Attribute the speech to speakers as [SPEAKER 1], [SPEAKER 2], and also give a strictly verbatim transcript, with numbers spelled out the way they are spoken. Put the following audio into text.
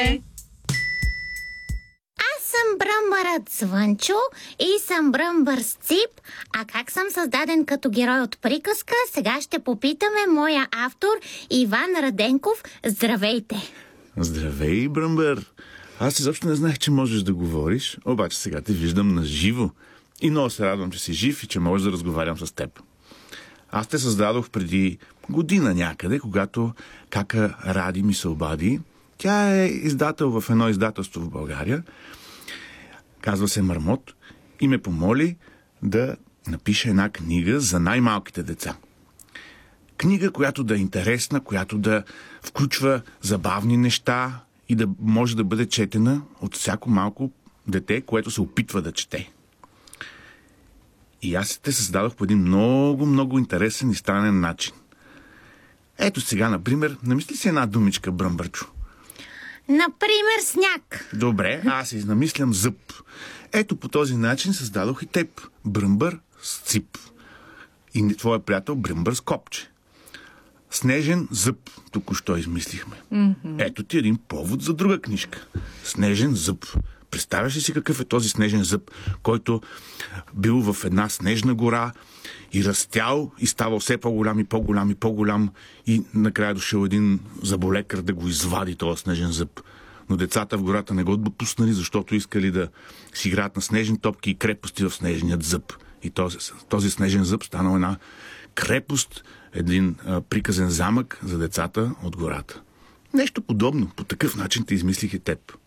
[SPEAKER 1] Аз съм бръмбърът Звънчо и съм бръмбър с Цип. А как съм създаден като герой от приказка, сега ще попитаме моя автор Иван Раденков. Здравейте!
[SPEAKER 2] Здравей, бръмбър! Аз изобщо не знаех, че можеш да говориш, обаче сега те виждам на живо. И много се радвам, че си жив и че можеш да разговарям с теб. Аз те създадох преди година някъде, когато кака Ради ми се обади. Тя е издател в едно издателство в България. Казва се Мармот и ме помоли да напиша една книга за най-малките деца. Книга, която да е интересна, която да включва забавни неща и да може да бъде четена от всяко малко дете, което се опитва да чете. И аз те създадох по един много, много интересен и странен начин. Ето сега, например, намисли си една думичка, бръмбърчо.
[SPEAKER 1] Например, сняг.
[SPEAKER 2] Добре, аз изнамислям зъб. Ето по този начин създадох и теб. Бръмбър с Цип. И твоя приятел Бръмбър с Копче. Снежен зъб току-що измислихме. Mm-hmm. Ето ти един повод за друга книжка. Снежен зъб. Представяш ли си какъв е този снежен зъб, който бил в една снежна гора и растял и ставал все по-голям и по-голям и по-голям и накрая дошъл един заболекар да го извади този снежен зъб. Но децата в гората не го допуснали, защото искали да си играят на снежни топки и крепости в снежният зъб. И този, този снежен зъб станал една крепост, един а, приказен замък за децата от гората. Нещо подобно, по такъв начин те измислих и теб.